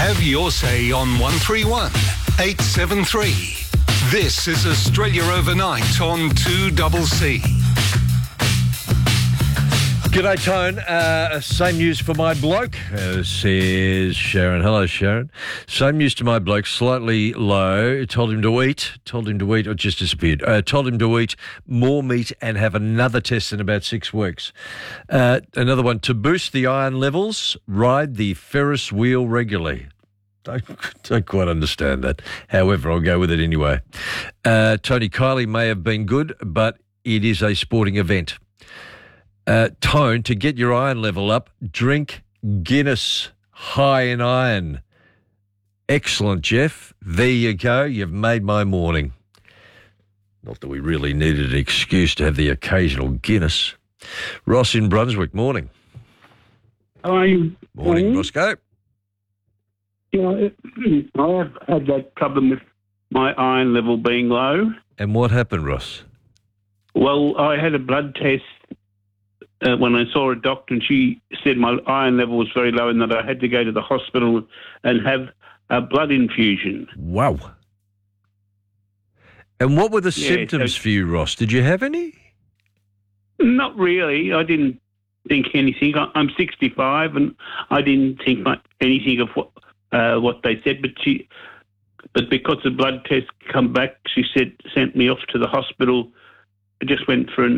Have your say on 131 873. This is Australia Overnight on 2CC. G'day, Tone. Same news for my bloke, says Sharon. Hello, Sharon. Same news to my bloke, slightly low. Told him to eat, or just disappeared. Told him to eat more meat and have another test in about 6 weeks. Another one, to boost the iron levels, ride the Ferris wheel regularly. Don't quite understand that. However, I'll go with it anyway. Tony, Kylie may have been good, but it is a sporting event. Tone, to get your iron level up, drink Guinness high in iron. Excellent, Jeff. There you go. You've made my morning. Not that we really needed an excuse to have the occasional Guinness. Ross in Brunswick, morning. How are you? Morning, Roscoe. I have had that problem with my iron level being low. And what happened, Ross? Well, I had a blood test when I saw a doctor, and she said my iron level was very low and that I had to go to the hospital and have a blood infusion. Wow. And what were the symptoms for you, Ross? Did you have any? Not really. I didn't think anything. I'm 65 and I didn't think anything of what they said, but because the blood test come back, she sent me off to the hospital. I just went for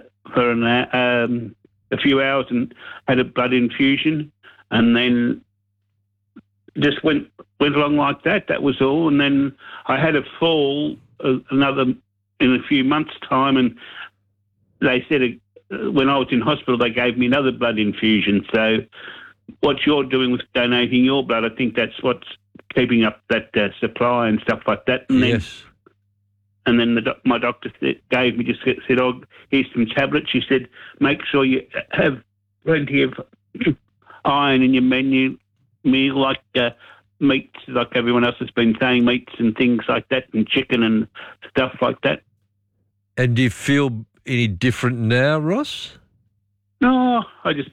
a few hours and had a blood infusion, and then just went along like that. That was all. And then I had a fall another in a few months' time, and they said when I was in hospital they gave me another blood infusion. So what you're doing with donating your blood, I think that's what's keeping up that supply and stuff like that. And yes. Then my doctor gave me, just said, "Oh, here's some tablets." She said, "Make sure you have plenty of iron in your meal, like meats, like everyone else has been saying, meats and things like that, and chicken and stuff like that." And do you feel any different now, Ross? No, I just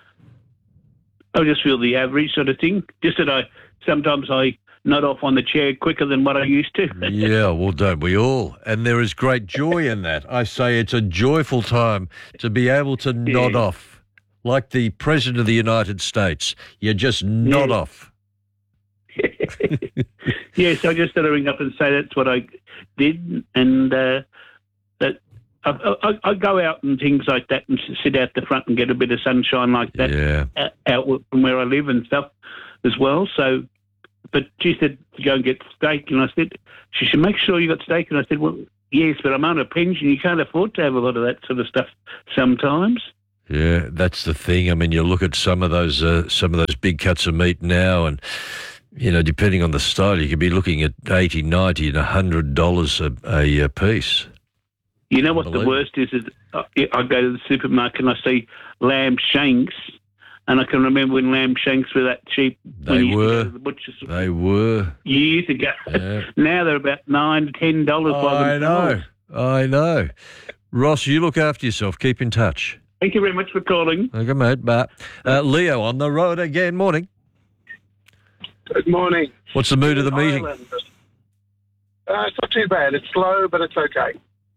feel the average sort of thing. Just that sometimes I nod off on the chair quicker than what I used to. Yeah, well, don't we all? And there is great joy in that. I say it's a joyful time to be able to nod off. Like the President of the United States. You just nod off. Yes, I just had to ring up and say that's what I did, and that I go out and things like that and sit out the front and get a bit of sunshine like that out from where I live and stuff as well. So, but she said to go and get steak, and she should make sure you got steak. And I said, well, yes, but I'm on a pension. You can't afford to have a lot of that sort of stuff sometimes. Yeah, that's the thing. I mean, you look at some of those big cuts of meat now, and you know, depending on the style, you could be looking at $80, $90, and $100 a piece. You know what the worst is I go to the supermarket and I see lamb shanks, and I can remember when lamb shanks were that cheap. They were. They were years ago. Yeah. Now they're about $9 to $10 by themselves. I know. Ross, you look after yourself. Keep in touch. Thank you very much for calling. Okay, mate. But Leo on the road again. Morning. Good morning. What's the mood of the meeting? It's not too bad. It's slow, but it's okay.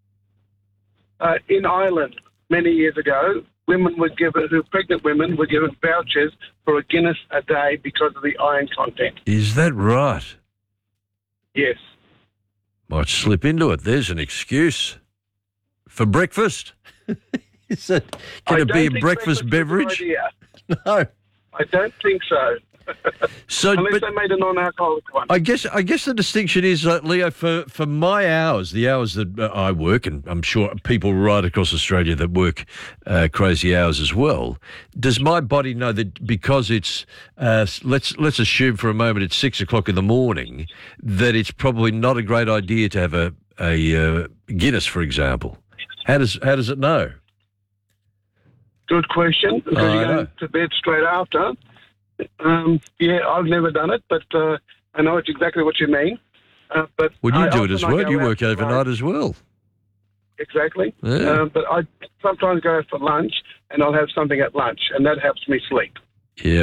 In Ireland, many years ago, pregnant women were given vouchers for a Guinness a day because of the iron content. Is that right? Yes. Might slip into it. There's an excuse. For breakfast? Can it be a breakfast beverage? No. I don't think so. Unless they made a non-alcoholic one. I guess the distinction is, Leo, for my hours, the hours that I work, and I'm sure people right across Australia that work crazy hours as well, does my body know that because it's, let's assume for a moment it's 6 o'clock in the morning, that it's probably not a great idea to have a Guinness, for example? How does it know? Good question, because you go to bed straight after. I've never done it, but I know it's exactly what you mean. But well, you do it as well. You work overnight as well. Exactly. Yeah. But I sometimes go out for lunch, and I'll have something at lunch, and that helps me sleep. Yeah,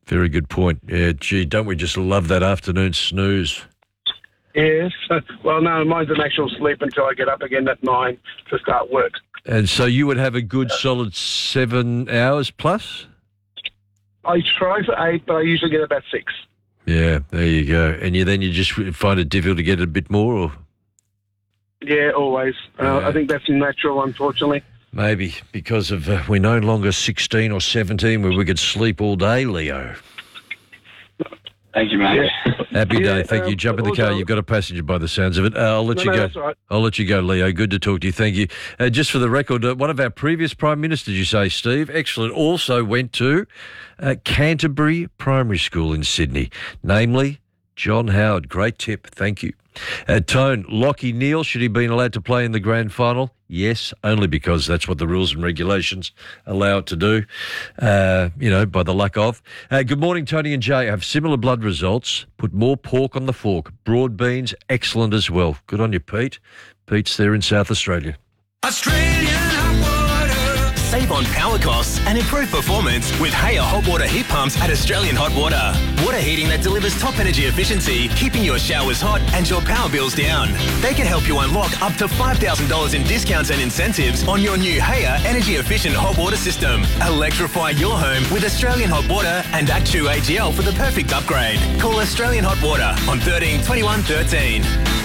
Very good point. Yeah, gee, don't we just love that afternoon snooze? Yes. Well, no, mine's an actual sleep until I get up again at 9 to start work. And so you would have a good solid 7 hours plus? I try for 8, but I usually get about 6. Yeah, there you go. And you just find it difficult to get a bit more? Or? Yeah, always. I think that's natural, unfortunately. Maybe because of we're no longer 16 or 17 where we could sleep all day, Leo. Thank you, mate. Happy day. Thank you. Jump in the car. You've got a passenger by the sounds of it. I'll let you go. That's all right. I'll let you go, Leo. Good to talk to you. Thank you. Just for the record, one of our previous Prime Ministers, you say, Steve, excellent, also went to Canterbury Primary School in Sydney, namely John Howard. Great tip. Thank you. Tone, Lachie Neale, should he have been allowed to play in the grand final? Yes, only because that's what the rules and regulations allow it to do, by the luck of. Good morning, Tony and Jay. Have similar blood results. Put more pork on the fork. Broad beans, excellent as well. Good on you, Pete. Pete's there in South Australia. Australian hot water. Save on power costs and improve performance with Haya hot water heat pumps at Australian Hot Water. Water heating that delivers top energy efficiency, keeping your showers hot and your power bills down. They can help you unlock up to $5,000 in discounts and incentives on your new Haya energy efficient hot water system. Electrify your home with Australian Hot Water and Actu AGL for the perfect upgrade. Call Australian Hot Water on 13 21 13.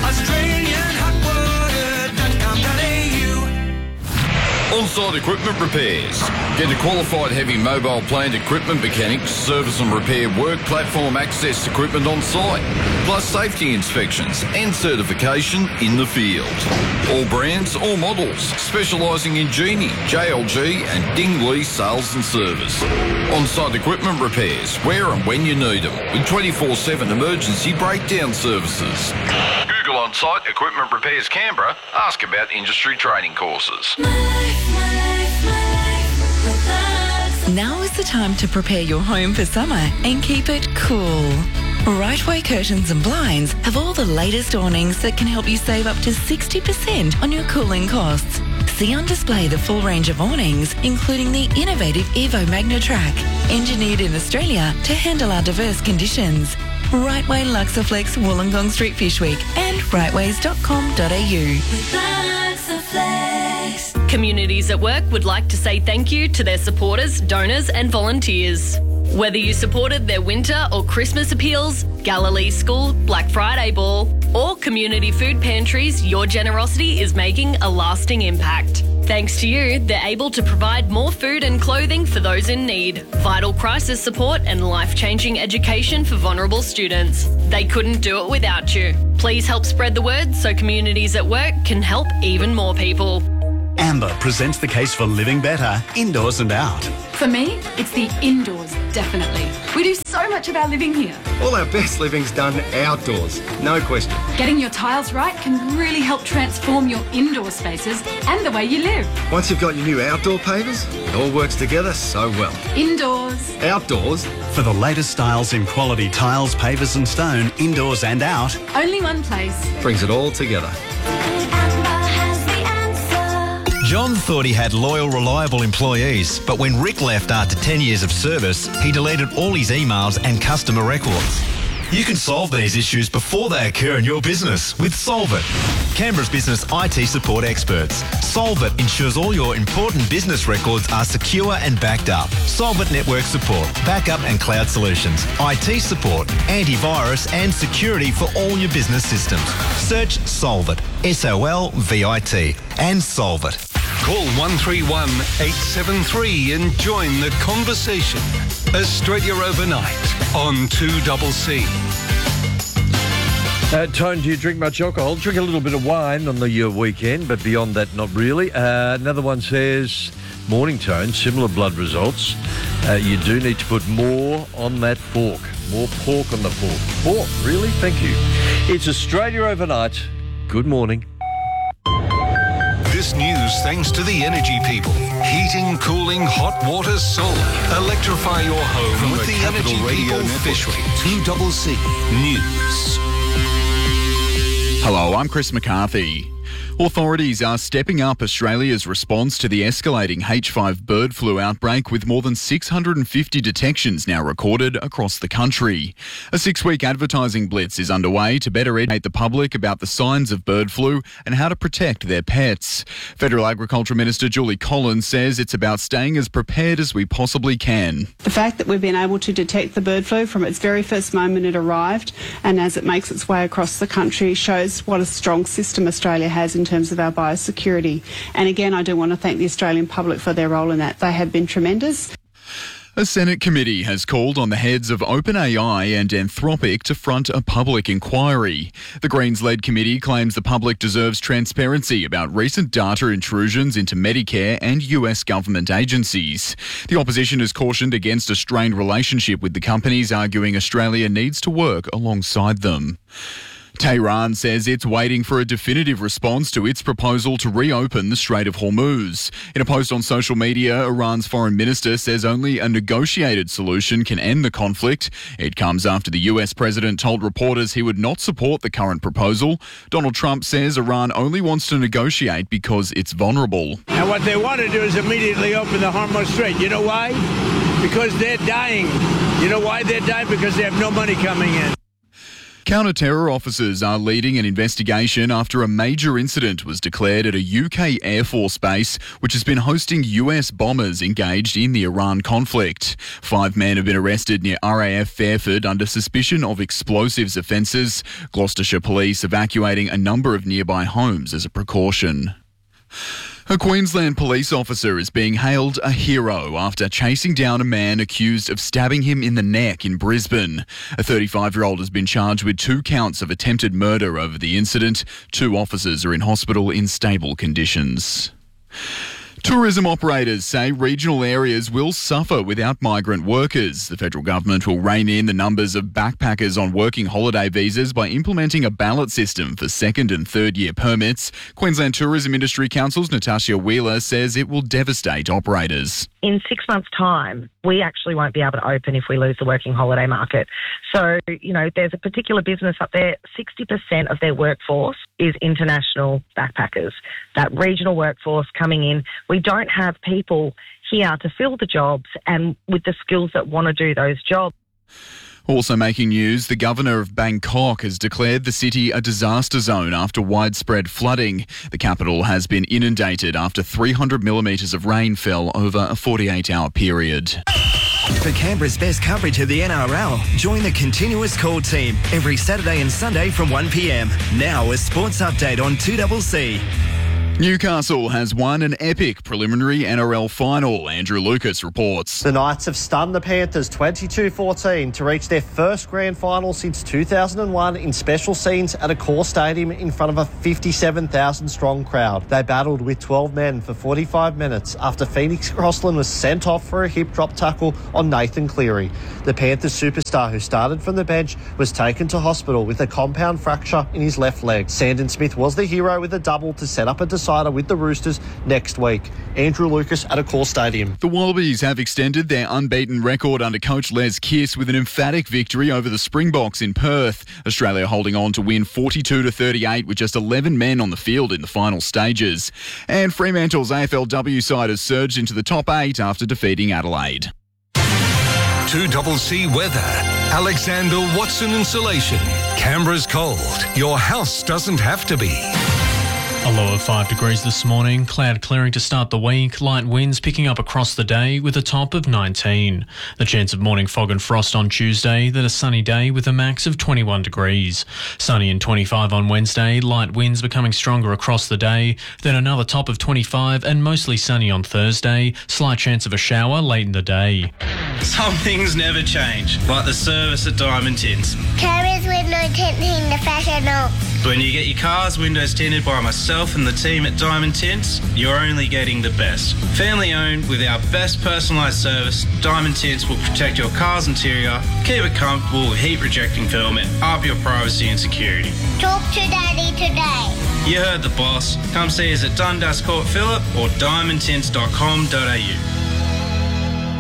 AustralianHotWater.com.au. On-site equipment repairs. Get a qualified heavy mobile plant equipment mechanic to service and repair work platform access equipment on site, plus safety inspections and certification in the field. All brands, all models, specialising in Genie, JLG and Dingley sales and service. On-site equipment repairs, where and when you need them, with 24/7 emergency breakdown services. Google On-Site Equipment Repairs Canberra. Ask about industry training courses. Now is the time to prepare your home for summer and keep it cool. Rightway Curtains and Blinds have all the latest awnings that can help you save up to 60% on your cooling costs. See on display the full range of awnings, including the innovative Evo Magnatrack, engineered in Australia to handle our diverse conditions. Rightway Luxaflex Wollongong Street Fish Week and rightways.com.au. Communities at Work would like to say thank you to their supporters, donors and volunteers. Whether you supported their winter or Christmas appeals, Galilee School, Black Friday Ball, or community food pantries, your generosity is making a lasting impact. Thanks to you, they're able to provide more food and clothing for those in need, vital crisis support and life-changing education for vulnerable students. They couldn't do it without you. Please help spread the word so Communities at Work can help even more people. Amber presents the case for living better, indoors and out. For me, it's the indoors, definitely. We do so much of our living here. All our best living's done outdoors, no question. Getting your tiles right can really help transform your indoor spaces and the way you live. Once you've got your new outdoor pavers, it all works together so well. Indoors. Outdoors. For the latest styles in quality tiles, pavers and stone, indoors and out. Only one place. Brings it all together. John thought he had loyal, reliable employees, but when Rick left after 10 years of service, he deleted all his emails and customer records. You can solve these issues before they occur in your business with Solvit, Canberra's business IT support experts. Solvit ensures all your important business records are secure and backed up. Solvit network support, backup and cloud solutions, IT support, antivirus and security for all your business systems. Search Solvit, SOLVIT, and Solvit. Call 131 873 and join the conversation. Australia Overnight on 2CC. Tone, do you drink much alcohol? Drink a little bit of wine on the weekend, but beyond that, not really. Another one says, morning, Tone, similar blood results. You do need to put more on that fork. More pork on the fork. Pork, really? Thank you. It's Australia Overnight. Good morning. This news thanks to the energy people. Heating, cooling, hot water, solar. Electrify your home from with the energy people Fish Week. 2CC News. Hello, I'm Chris McCarthy. Authorities are stepping up Australia's response to the escalating H5 bird flu outbreak, with more than 650 detections now recorded across the country. A 6-week advertising blitz is underway to better educate the public about the signs of bird flu and how to protect their pets. Federal Agriculture Minister Julie Collins says it's about staying as prepared as we possibly can. The fact that we've been able to detect the bird flu from its very first moment it arrived and as it makes its way across the country shows what a strong system Australia has in terms of our biosecurity. And again, I do want to thank the Australian public for their role in that. They have been tremendous. A Senate committee has called on the heads of OpenAI and Anthropic to front a public inquiry. The Greens-led committee claims the public deserves transparency about recent data intrusions into Medicare and US government agencies. The opposition has cautioned against a strained relationship with the companies, arguing Australia needs to work alongside them. Tehran says it's waiting for a definitive response to its proposal to reopen the Strait of Hormuz. In a post on social media, Iran's foreign minister says only a negotiated solution can end the conflict. It comes after the US president told reporters he would not support the current proposal. Donald Trump says Iran only wants to negotiate because it's vulnerable. And what they want to do is immediately open the Hormuz Strait. You know why? Because they're dying. You know why they're dying? Because they have no money coming in. Counter-terror officers are leading an investigation after a major incident was declared at a UK Air Force base, which has been hosting US bombers engaged in the Iran conflict. 5 men have been arrested near RAF Fairford under suspicion of explosives offences. Gloucestershire police evacuating a number of nearby homes as a precaution. A Queensland police officer is being hailed a hero after chasing down a man accused of stabbing him in the neck in Brisbane. A 35-year-old has been charged with 2 counts of attempted murder over the incident. 2 officers are in hospital in stable conditions. Tourism operators say regional areas will suffer without migrant workers. The federal government will rein in the numbers of backpackers on working holiday visas by implementing a ballot system for 2nd and 3rd year permits. Queensland Tourism Industry Council's Natasha Wheeler says it will devastate operators. In 6 months' time, we actually won't be able to open if we lose the working holiday market. So, there's a particular business up there, 60% of their workforce is international backpackers. That regional workforce coming in, we don't have people here to fill the jobs and with the skills that want to do those jobs. Also making news, the Governor of Bangkok has declared the city a disaster zone after widespread flooding. The capital has been inundated after 300 millimetres of rain fell over a 48-hour period. For Canberra's best coverage of the NRL, join the Continuous Call team every Saturday and Sunday from 1 p.m. Now a sports update on 2CC. Newcastle has won an epic preliminary NRL final. Andrew Lucas reports. The Knights have stunned the Panthers 22-14 to reach their first grand final since 2001 in special scenes at Accor Stadium in front of a 57,000-strong crowd. They battled with 12 men for 45 minutes after Phoenix Crossland was sent off for a hip drop tackle on Nathan Cleary. The Panthers superstar, who started from the bench, was taken to hospital with a compound fracture in his left leg. Sandon Smith was the hero with a double to set up a decider with the Roosters next week. Andrew Lucas at Accor Stadium. The Wallabies have extended their unbeaten record under coach Les Kiss with an emphatic victory over the Springboks in Perth. Australia holding on to win 42-38 with just 11 men on the field in the final stages. And Fremantle's AFLW side has surged into the top 8 after defeating Adelaide. 2CC weather. Alexander Watson Insulation. Canberra's cold. Your house doesn't have to be. A low of 5 degrees this morning, cloud clearing to start the week, light winds picking up across the day with a top of 19. The chance of morning fog and frost on Tuesday, then a sunny day with a max of 21 degrees. Sunny and 25 on Wednesday, light winds becoming stronger across the day, then another top of 25 and mostly sunny on Thursday, slight chance of a shower late in the day. Some things never change, like the service at Diamond Tints. Carriers window tinting the professional. When you get your car's windows tinted by myself and the team at Diamond Tints, you're only getting the best. Family owned with our best personalised service, Diamond Tints will protect your car's interior, keep it comfortable with heat rejecting film and up your privacy and security. Talk to Daddy today. You heard the boss. Come see us at Dundas Court Phillip or diamondtints.com.au.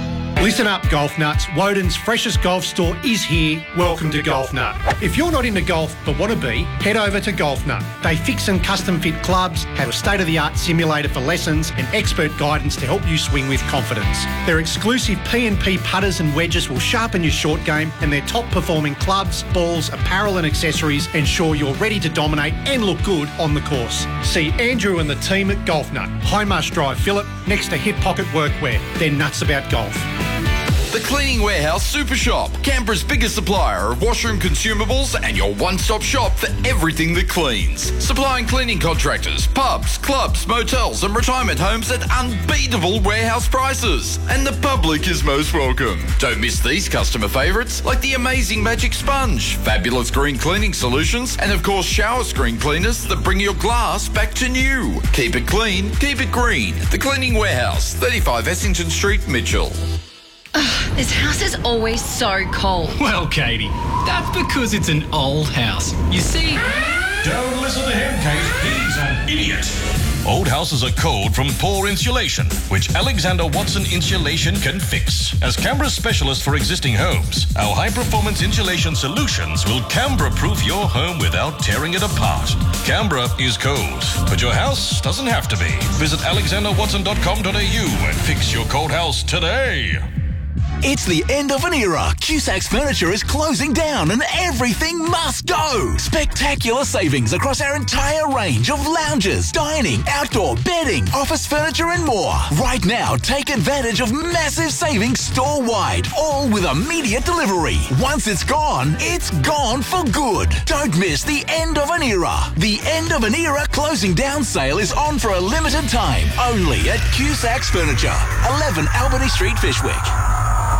Listen up, golf nuts. Woden's freshest golf store is here. Welcome to Golf Nut. If you're not into golf but want to be, head over to Golf Nut. They fix and custom fit clubs, have a state-of-the-art simulator for lessons and expert guidance to help you swing with confidence. Their exclusive P&P putters and wedges will sharpen your short game, and their top-performing clubs, balls, apparel and accessories ensure you're ready to dominate and look good on the course. See Andrew and the team at Golf Nut, Highmarsh Drive, Phillip, next to Hip Pocket Workwear. They're nuts about golf. The Cleaning Warehouse Super Shop, Canberra's biggest supplier of washroom consumables and your one-stop shop for everything that cleans. Supplying cleaning contractors, pubs, clubs, motels and retirement homes at unbeatable warehouse prices. And the public is most welcome. Don't miss these customer favourites like the amazing Magic Sponge, fabulous green cleaning solutions and of course shower screen cleaners that bring your glass back to new. Keep it clean, keep it green. The Cleaning Warehouse, 35 Essington Street, Mitchell. This house is always so cold. Well, Katie, that's because it's an old house. You see... Don't listen to him, Kate. He's an idiot. Old houses are cold from poor insulation, which Alexander Watson Insulation can fix. As Canberra's specialist for existing homes, our high-performance insulation solutions will Canberra-proof your home without tearing it apart. Canberra is cold, but your house doesn't have to be. Visit alexanderwatson.com.au and fix your cold house today. It's the end of an era. Cusac's Furniture is closing down and everything must go. Spectacular savings across our entire range of lounges, dining, outdoor, bedding, office furniture and more. Right now, take advantage of massive savings store-wide, all with immediate delivery. Once it's gone for good. Don't miss the end of an era. The end of an era closing down sale is on for a limited time, only at Cusac's Furniture, 11 Albany Street, Fishwick.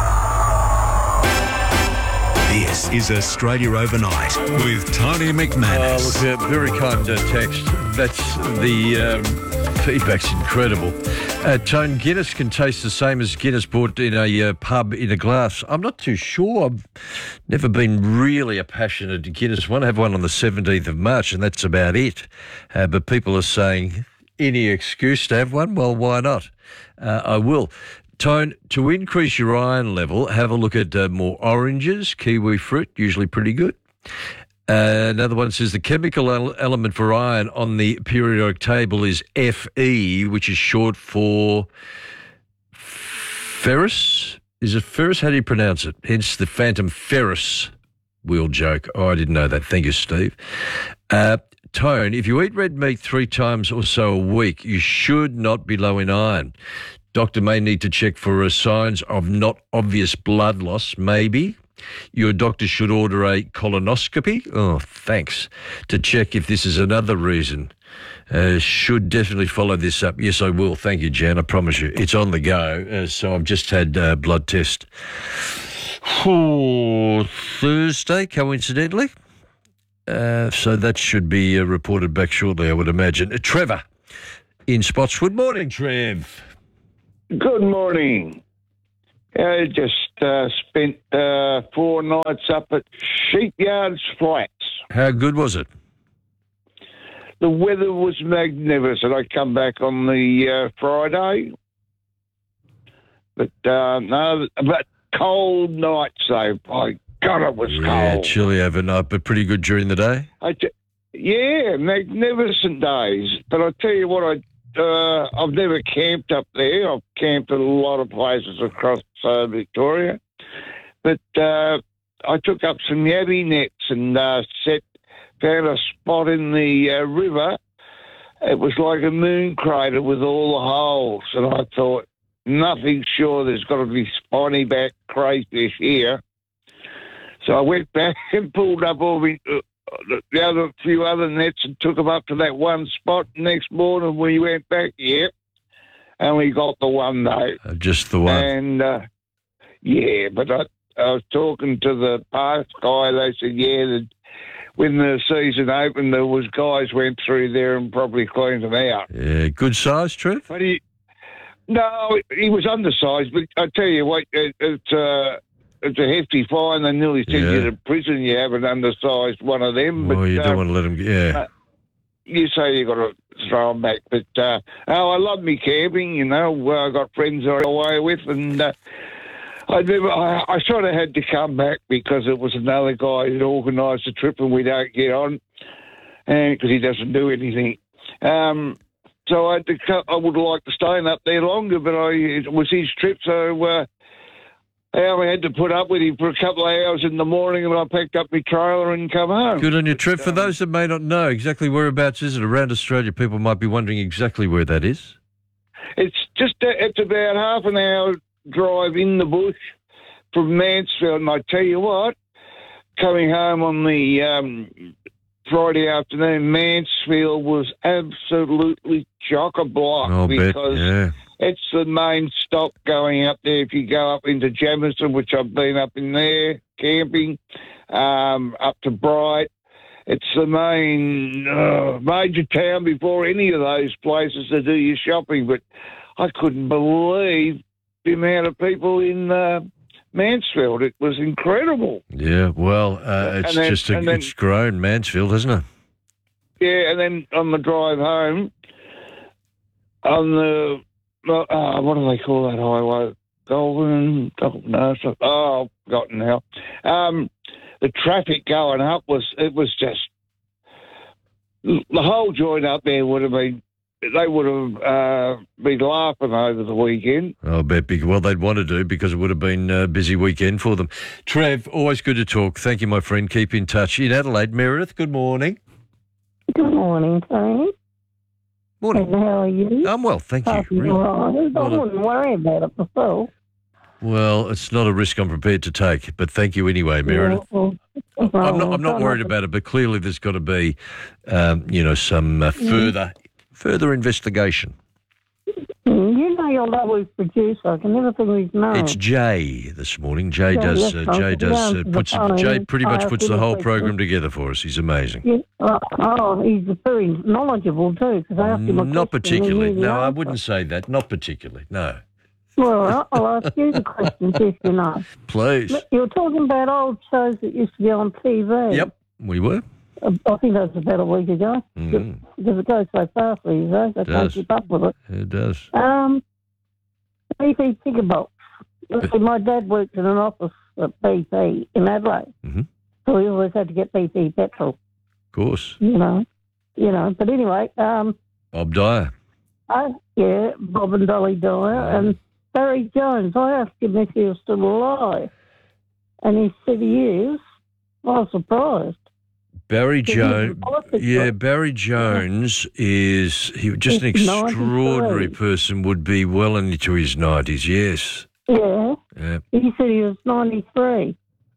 This is Australia Overnight with Tony McManus. Oh, look, very kind text. That's the feedback's incredible. Tone, Guinness can taste the same as Guinness bought in a pub in a glass. I'm not too sure. I've never been really a passionate Guinness one. I have one on the 17th of March, and that's about it. But people are saying, any excuse to have one? Well, why not? I will. Tone, to increase your iron level, have a look at more oranges, kiwi fruit, usually pretty good. Another one says the chemical element for iron on the periodic table is Fe, which is short for ferrous. Is it ferrous? How do you pronounce it? Hence the phantom ferrous wheel joke. Oh, I didn't know that. Thank you, Steve. Tone, if you eat red meat 3 times or so a week, you should not be low in iron. Doctor may need to check for signs of not obvious blood loss, maybe. Your doctor should order a colonoscopy. Oh, thanks. To check if this is another reason. Should definitely follow this up. Yes, I will. Thank you, Jan. I promise you. It's on the go. So I've just had blood test for Thursday, coincidentally. So that should be reported back shortly, I would imagine. Trevor in Spotswood. Morning, Trev. Good morning. I just spent 4 nights up at Sheepyards Flats. How good was it? The weather was magnificent. I come back on the Friday. But cold nights though. My God, it was cold. Yeah, chilly overnight, but pretty good during the day? Yeah, magnificent days. But I tell you what, I've never camped up there. I've camped at a lot of places across Victoria. But I took up some yabby nets and found a spot in the river. It was like a moon crater with all the holes. And I thought, nothing sure there's got to be spiny back crayfish here. So I went back and pulled up all the few other nets and took them up to that one spot. Next morning we went back, and we got the one though. Just the one. And but I was talking to the park guy. They said, that when the season opened, there was guys went through there and probably cleaned them out. Yeah, good size, Trev? But he was undersized. But I tell you what, it's a hefty fine. They nearly send you to prison. You have an undersized one of them. Well, you don't want to let them. You say you got to throw them back, but I love me camping. I got friends I go away with, and I sort of had to come back because it was another guy who'd organised the trip and we don't get on, and because he doesn't do anything. So I would have liked to stay up there longer, but it was his trip, so I only had to put up with him for a couple of hours in the morning, and I packed up my trailer and come home. Good on your trip. For those that may not know, exactly whereabouts is it around Australia? People might be wondering exactly where that is. It's about half an hour drive in the bush from Mansfield, and I tell you what, coming home on the Friday afternoon, Mansfield was absolutely chock-a-block because it's the main stop going up there. If you go up into Jamison, which I've been up in there camping, up to Bright, it's the main major town before any of those places to do your shopping. But I couldn't believe the amount of people in Mansfield. It was incredible. Yeah, well, it's grown, Mansfield, hasn't it? Yeah, and then on the drive home, on the, what do they call that highway? Goulburn? I've forgotten now. The traffic going up was just, the whole joint up there would have been, they would have been laughing over the weekend. I'll bet big. Well, they'd want to do because it would have been a busy weekend for them. Trev, always good to talk. Thank you, my friend. Keep in touch. In Adelaide, Meredith, good morning. Good morning, Tony. Morning. And how are you? I'm well, thank you. Really? I wouldn't worry about it myself. Well, it's not a risk I'm prepared to take, but thank you anyway, Meredith. I'm not worried about it, but clearly there's got to be, some further investigation. You know your lovely producer. I can never think of his name. It's Jay this morning. Jay puts the whole program together for us. He's amazing. Yeah. He's very knowledgeable too. Because I asked him a Not question particularly. No, I answer. wouldn't say that. Not particularly. No. Well, I'll ask you the question, if you know. Please. You were talking about old shows that used to be on TV. Yep, we were. I think that was about a week ago. Because it goes so fast these days, I can't keep up with it. It does. BP Tickerbox. My dad worked in an office at BP in Adelaide. So we always had to get BP petrol. Of course. You know. But anyway. Bob Dyer. Bob and Dolly Dyer. And Barry Jones. I asked him if he was still alive. And he said he is. I was surprised. Barry Jones, Barry Jones is just an extraordinary person, would be well into his 90s, yes. Yeah. He said he was 93.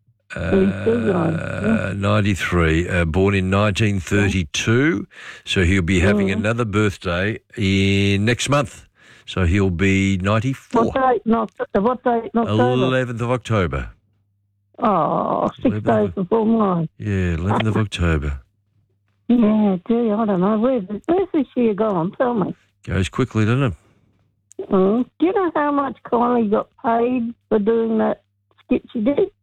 93, born in 1932, so he'll be having another birthday next month, so he'll be 94. What date in October? 11th of October. Oh, 6 days before mine. Yeah, 11th of October. Yeah, gee, I don't know. Where's this year gone? Tell me. Goes quickly, doesn't it? Do you know how much Kylie got paid for doing that skit she did?